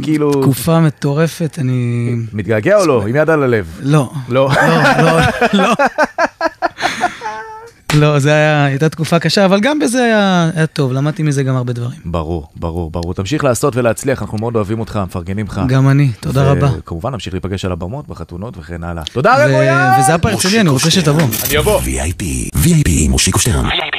כאילו... תקופה מטורפת, אני... מתגעגע או לא? עם יד על הלב? לא. לא. לא. לא, זה הייתה תקופה קשה, אבל גם בזה היה טוב, למדתי מזה גם הרבה דברים. ברור. תמשיך לעשות ולהצליח, אנחנו מאוד אוהבים אותך, מפרגנים לך. גם אני, תודה רבה. וכמובן, נמשיך להיפגש על הבמות, בחתונות וכן הלאה. תודה רבויה! וזה הפרק שלי, אני רוצה שתבוא. אני אבוא. VIP עם מושיקו שטרן.